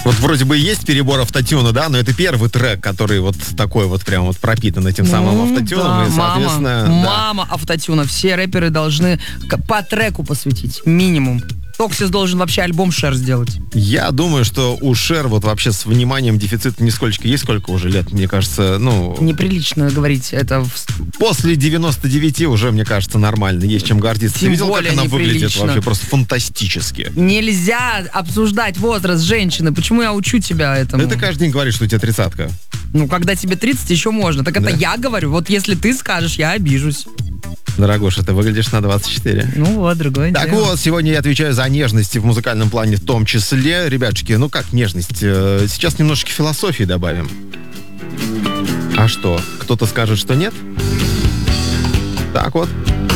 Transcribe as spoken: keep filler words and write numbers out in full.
Вот вроде бы и есть перебор автотюна, да, но это первый трек, который вот такой вот прям вот пропитан этим самым Ну, автотюном, да, и, соответственно... Мама, да. мама автотюна. Все рэперы должны к- по треку посвятить, минимум. Токсис должен вообще альбом Шер сделать. Я думаю, что у Шер вот вообще с вниманием дефицит нисколько есть, сколько уже лет, мне кажется, ну... Неприлично говорить это. В... После девяноста девяти уже, мне кажется, нормально, есть чем гордиться. Тем Ты видел, более как она выглядит неприлично. вообще просто фантастически? Нельзя обсуждать возраст женщины. Почему я учу тебя этому? Это каждый день говорит, что у тебя тридцатка. Ну, когда тебе тридцать, еще можно. Так это Да. я говорю. Вот если ты скажешь, я обижусь. Дорогуша, ты выглядишь на двадцать четыре. Ну вот, другое Так дело. вот, сегодня я отвечаю за нежности в музыкальном плане в том числе. Ребятушки, ну как нежность? Э, Сейчас немножечко философии добавим. А что, кто-то скажет, что нет? Так вот.